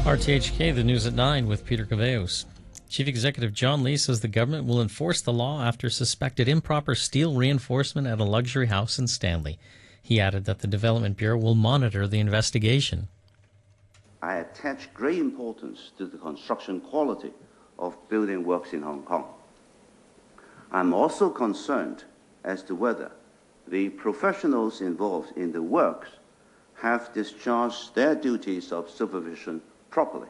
RTHK, the news at 9 with Peter Caveos. Chief Executive John Lee says the government will enforce the law after suspected improper steel reinforcement at a luxury house in Stanley. He added that the Development Bureau will monitor the investigation. I attach great importance to the construction quality of building works in Hong Kong. I'm also concerned as to whether the professionals involved in the works have discharged their duties of supervision properly,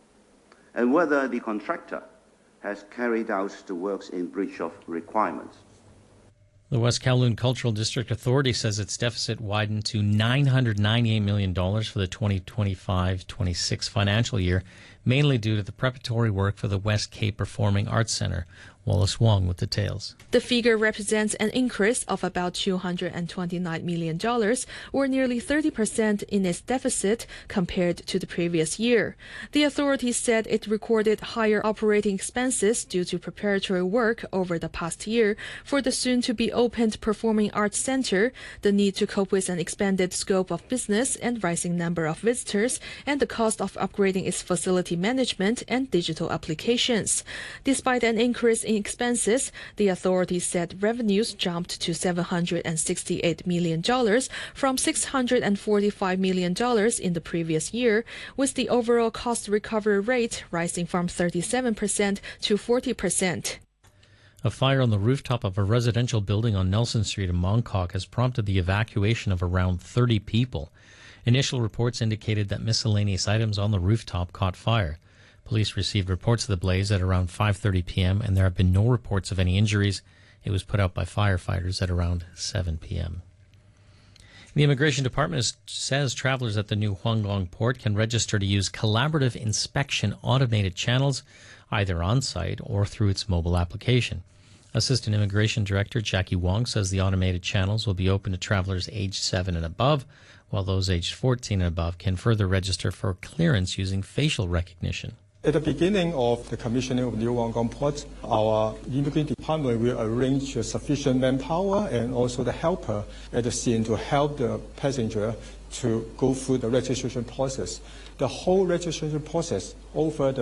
and whether the contractor has carried out the works in breach of requirements. The West Kowloon Cultural District Authority says its deficit widened to $998 million for the 2025-26 financial year, mainly due to the preparatory work for the West Cape Performing Arts Centre. Wallace Wong with details. The figure represents an increase of about $229 million, or nearly 30% in its deficit compared to the previous year. The authority said it recorded higher operating expenses due to preparatory work over the past year for the soon-to-be-opened Performing Arts Centre, the need to cope with an expanded scope of business and rising number of visitors, and the cost of upgrading its facility management and digital applications. Despite an increase in expenses, the authority said revenues jumped to $768 million from $645 million in the previous year, with the overall cost recovery rate rising from 37% to 40%. A fire on the rooftop of a residential building on Nelson Street in Mongkok has prompted the evacuation of around 30 people. Initial reports indicated that miscellaneous items on the rooftop caught fire. Police received reports of the blaze at around 5:30 p.m., and there have been no reports of any injuries. It was put out by firefighters at around 7 p.m. The Immigration Department says travelers at the new Huanglong port can register to use collaborative inspection automated channels, either on-site or through its mobile application. Assistant Immigration Director Jackie Wong says the automated channels will be open to travelers aged 7 and above, while those aged 14 and above can further register for clearance using facial recognition. At the beginning of the commissioning of New Huanglong Port, our Immigration Department will arrange sufficient manpower and also the helper at the scene to help the passenger to go through the registration process. The whole registration process over the